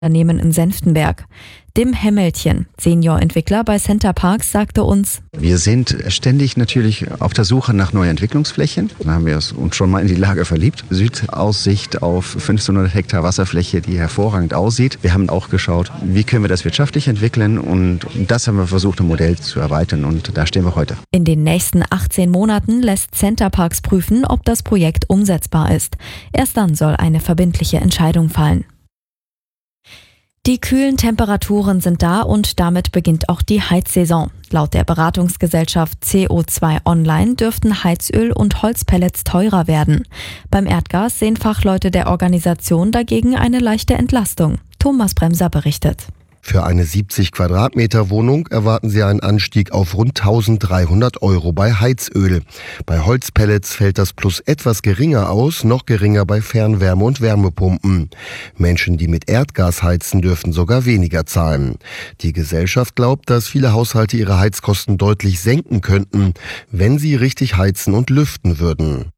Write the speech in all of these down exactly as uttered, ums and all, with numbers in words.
Unternehmen in Senftenberg. Tim Hemmeltjen, Senior-Entwickler bei Center Parcs, sagte uns: Wir sind ständig natürlich auf der Suche nach neuen Entwicklungsflächen. Da haben wir uns schon mal in die Lage verliebt. Südaussicht auf fünfzehnhundert Hektar Wasserfläche, die hervorragend aussieht. Wir haben auch geschaut, wie können wir das wirtschaftlich entwickeln, und das haben wir versucht, im Modell zu erweitern, und da stehen wir heute. In den nächsten achtzehn Monaten lässt Center Parcs prüfen, ob das Projekt umsetzbar ist. Erst dann soll eine verbindliche Entscheidung fallen. Die kühlen Temperaturen sind da und damit beginnt auch die Heizsaison. Laut der Beratungsgesellschaft C O zwei Online dürften Heizöl und Holzpellets teurer werden. Beim Erdgas sehen Fachleute der Organisation dagegen eine leichte Entlastung. Thomas Bremser berichtet. Für eine siebzig Quadratmeter Wohnung erwarten Sie einen Anstieg auf rund eintausenddreihundert Euro bei Heizöl. Bei Holzpellets fällt das Plus etwas geringer aus, noch geringer bei Fernwärme- und Wärmepumpen. Menschen, die mit Erdgas heizen, dürfen sogar weniger zahlen. Die Gesellschaft glaubt, dass viele Haushalte ihre Heizkosten deutlich senken könnten, wenn sie richtig heizen und lüften würden.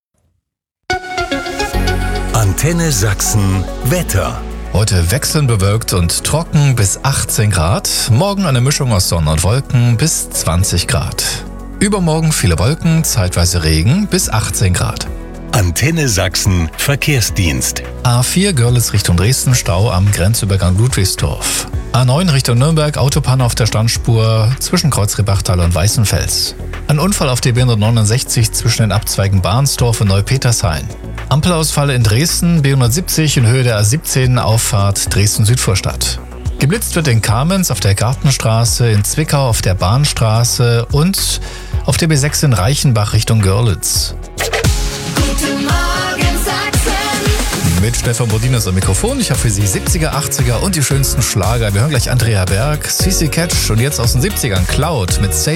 Antenne Sachsen Wetter. Heute wechselnd bewölkt und trocken bis achtzehn Grad. Morgen eine Mischung aus Sonne und Wolken bis zwanzig Grad. Übermorgen viele Wolken, zeitweise Regen bis achtzehn Grad. Antenne Sachsen Verkehrsdienst. A vier Görlitz Richtung Dresden, Stau am Grenzübergang Ludwigsdorf. A neun Richtung Nürnberg, Autopanne auf der Standspur zwischen Kreuzrebachtal und Weißenfels. Ein Unfall auf der B hundertneunundsechzig zwischen den Abzweigen Bahnsdorf und Neupetershain. Ampelausfall in Dresden, B hundertsiebzig in Höhe der A siebzehn, Auffahrt Dresden-Südvorstadt. Geblitzt wird in Kamenz auf der Gartenstraße, in Zwickau auf der Bahnstraße und auf der B sechs in Reichenbach Richtung Görlitz. Guten Morgen Sachsen. Mit Stefan Bodinas am Mikrofon. Ich habe für Sie siebziger, achtziger und die schönsten Schlager. Wir hören gleich Andrea Berg, C C Catch und jetzt aus den siebzigern Cloud mit Say